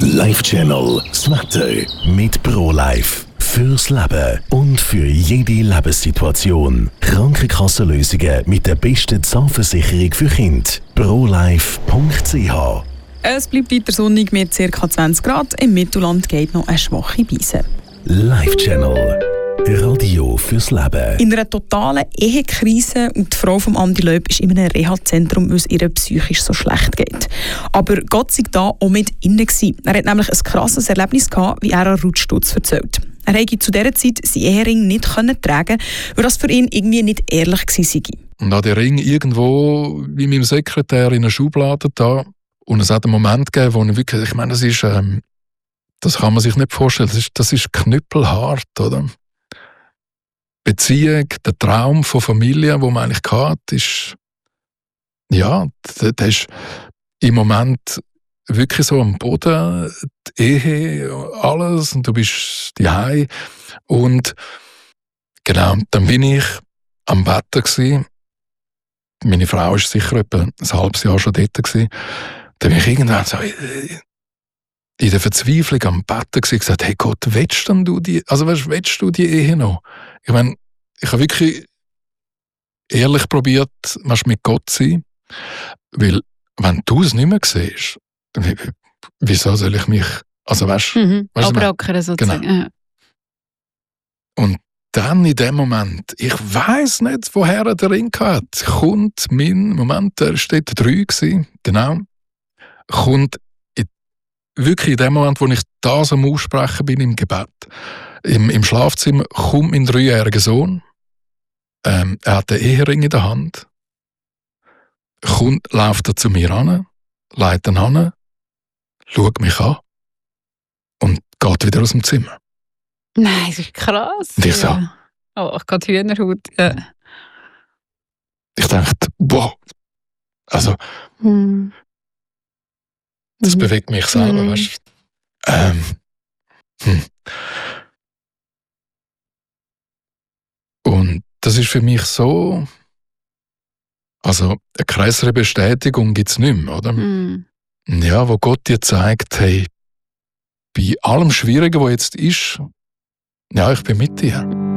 Live-Channel, das Wetter mit ProLife. Fürs Leben und für jede Lebenssituation. Krankenkassenlösungen mit der besten Zahnversicherung für Kinder. ProLife.ch. Es bleibt weiter sonnig mit ca. 20 Grad. Im Mittelland geht noch eine schwache Brise. Live-Channel. Radio fürs Leben. In einer totalen Ehekrise und die Frau von Andi Löb ist in einem Reha-Zentrum, weil es ihr psychisch so schlecht geht. Aber Gott sei da auch mit innen gewesen. Er hat nämlich ein krasses Erlebnis gehabt, wie er an Rutschstutz erzählt. Er hätte zu dieser Zeit seinen Ehering nicht tragen können, weil das für ihn irgendwie nicht ehrlich gewesen sei. Und an den Ring irgendwo, wie meinem Sekretär, in einer Schublade da. Und es hat einen Moment gegeben, wo ich wirklich, ich meine, das ist, das kann man sich nicht vorstellen, das ist knüppelhart, oder? Beziehung, der Traum von Familie, den man eigentlich hatte, ist, ja, das ist im Moment wirklich so am Boden, die Ehe, alles, und du bist daheim. Und genau, dann bin ich am Bett gewesen. Meine Frau war sicher etwa ein halbes Jahr schon dort gewesen. Dann bin ich irgendwann so in der Verzweiflung am Bett gewesen und gesagt, hey Gott, willst du die Ehe noch? Ich meine, ich habe wirklich ehrlich probiert, mit Gott zu sein. Weil, wenn du es nicht mehr siehst, wieso soll ich mich, also weißt du, abrackern sozusagen. Genau. Und dann in dem Moment, ich weiss nicht, woher er den Ring hat, kommt mein Moment, er steht 3 gewesen, genau, kommt wirklich in dem Moment, wo ich das am Aussprechen bin im Gebet, im Schlafzimmer, kommt mein 3-jähriger Sohn, er hat den Ehering in der Hand, läuft er zu mir an, legt ihn an, schaut mich an und geht wieder aus dem Zimmer. Nein, das ist krass. Und ich so, oh, ich gehe Hühnerhaut. Ja. Ich dachte, wow, also, das bewegt mich selber, weißt du. Und das ist für mich so, also eine krassere Bestätigung gibt es nicht mehr, oder? Ja, wo Gott dir zeigt, hey, bei allem Schwierigen, was jetzt ist, ja, ich bin mit dir.